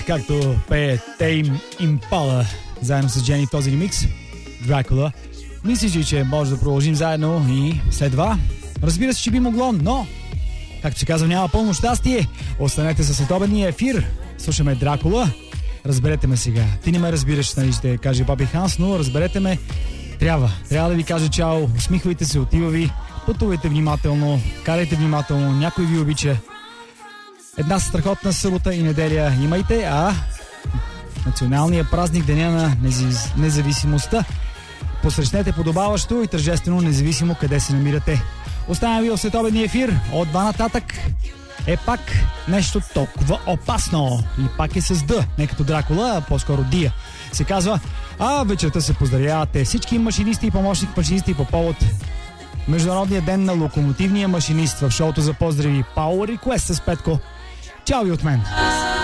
както пее Тейм Импала заедно с Джени този ремикс Дракула. Мислиш ли, че може да продължим заедно и след това? Разбира се, че би могло, но както се казва, няма пълно щастие. Останете със следобедния ефир. Слушаме Дракула. Разберете ме сега. Ти не ме разбираш, нали, ще каже Баби Ханс, но разберете ме. Трябва да ви кажа чао. Усмихвайте се, отива ви. Пътувайте внимателно. Карайте внимателно. Някой ви обича. Една страхотна събота и неделя имайте, а националният празник, деня на независимостта, посрещнете подобаващо и тържествено, независимо къде се намирате. Оставям ви в следобедния ефир. От 2 нататък е пак нещо толкова опасно. И пак е с Д, не като Дракула, а по-скоро Дия. Се казва, вечерта се поздравявате всички машинисти и помощник машинисти по повод Международния ден на локомотивния машинист. В шоуто за поздрави Power Request с Петко. Чао и от мен!